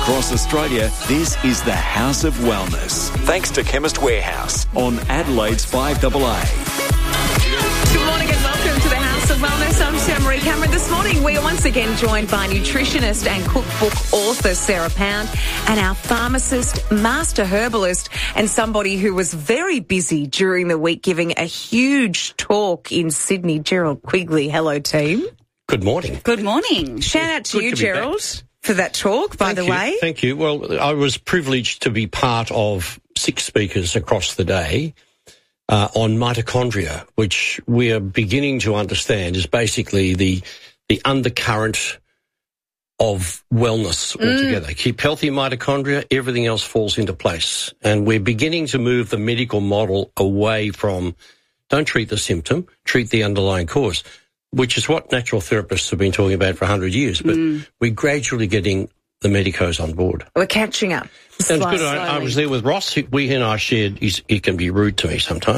across Australia, this is the House of Wellness. Thanks to Chemist Warehouse on Adelaide's 5AA. Good morning and welcome to the House of Wellness. I'm Sarah Marie Cameron. This morning we are once again joined by nutritionist and cookbook author Sarah Pound and our pharmacist, master herbalist, and somebody who was very busy during the week giving a huge talk in Sydney, Gerald Quigley. Hello, team. Good morning. Good morning. Shout out to you, Gerald, for that talk, by the way. Thank you. Well, I was privileged to be part of 6 speakers across the day on mitochondria, which we are beginning to understand is basically the undercurrent of wellness altogether. Keep healthy mitochondria, everything else falls into place. And we're beginning to move the medical model away from don't treat the symptom, treat the underlying cause, which is what natural therapists have been talking about for 100 years. But we're gradually getting the medicos on board. We're catching up. Sounds good. I was there with Ross. He and I shared, he can be rude to me sometimes.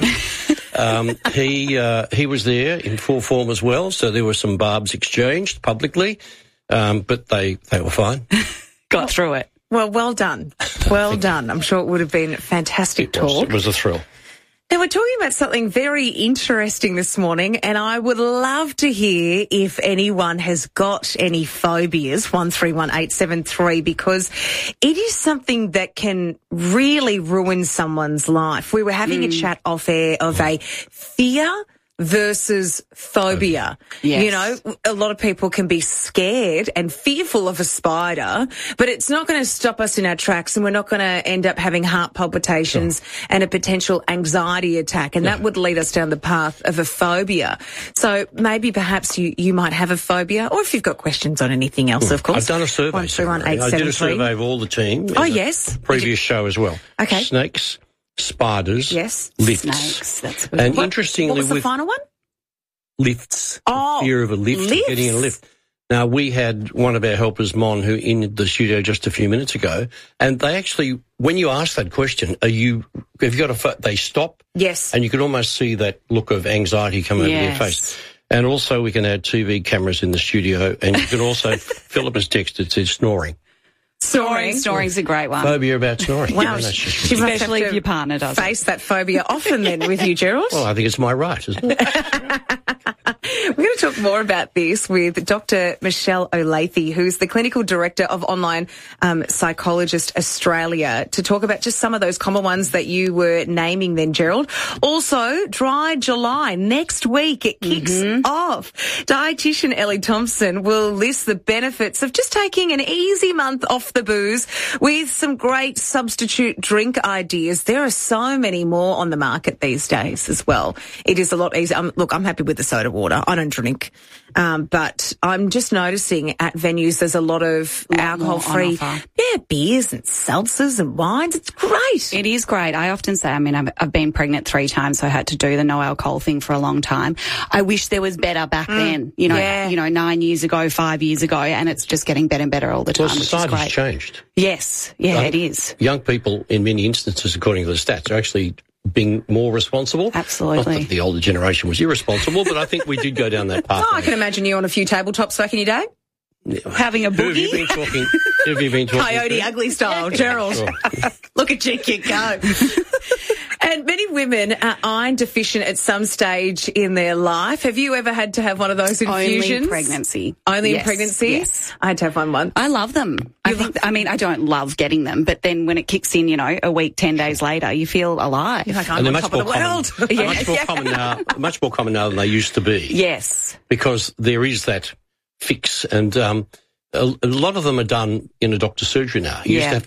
He was there in full form as well, so there were some barbs exchanged publicly, but they were fine. Got through it. Well done. Well done. I'm sure it would have been a fantastic talk. It was a thrill. Now, we're talking about something very interesting this morning, and I would love to hear if anyone has got any phobias, 131873, because it is something that can really ruin someone's life. We were having a chat off air of a fear versus phobia. Yes. You know, a lot of people can be scared and fearful of a spider, but it's not going to stop us in our tracks, and we're not going to end up having heart palpitations and a potential anxiety attack, and that would lead us down the path of a phobia. So maybe perhaps you might have a phobia, or if you've got questions on anything else, of course. I've done a survey. 131873. I did a survey of all the team. Oh, yes. Previous show as well. Okay. Snakes, spiders, yes, lifts. Snakes, that's good. And interestingly, what was the with final one? lifts, Oh, fear of a lift, lifts. getting in a lift. Now, we had one of our helpers, Mon, who in the studio just a few minutes ago, and they actually, when you ask that question, have you got they stop? Yes. And you can almost see that look of anxiety come over their face. And also we can add TV cameras in the studio, and you can also, Philip has texted, says snoring. Snoring's a great one. Phobia about snoring. Wow, Yeah, that's just she must Especially have if to your partner does face that phobia often then with you, Gerald. Well, I think it's my right, isn't it? We're going to talk more about this with Dr. Michelle Olathe, who's the Clinical Director of Online Psychologist Australia, to talk about just some of those common ones that you were naming then, Gerald. Also, Dry July. Next week, it kicks off. Dietitian Ellie Thompson will list the benefits of just taking an easy month off the booze with some great substitute drink ideas. There are so many more on the market these days as well. It is a lot easier. Look, I'm happy with the soda water. I don't drink. But I'm just noticing at venues there's a lot of alcohol-free beers and seltzers and wines. It's great. It is great. I often say, I've been pregnant 3 times, so I had to do the no alcohol thing for a long time. I wish there was better back then, 9 years ago, 5 years ago, and it's just getting better and better all the time, Well, which is society's great. changed. Yes. Yeah, it is. Young people, in many instances, according to the stats, are actually being more responsible. Absolutely. Not that the older generation was irresponsible, but I think we did go down that path. I can imagine you on a few tabletops back in your day. Having a Who have you boogie. been talking? Who have you been talking Coyote to? Ugly style, Gerald. Look at you go. And many women are iron deficient at some stage in their life. Have you ever had to have one of those infusions? Only pregnancy. Only in Yes, pregnancy? yes. I had to have one once. I love them. I don't love getting them, but then when it kicks in, a week, 10 days later, you feel alive. Like, And I'm they're on much top more of the common. world. Much more common now than they used to be. Yes. Because there is that fix, and a lot of them are done in a doctor's surgery now. You used to have